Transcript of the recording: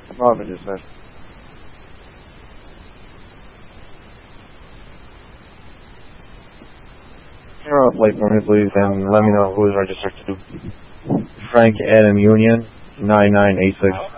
Marvin is there. You're up late for me, please, and let me know who is registered to. Frank Adam Union, 9986.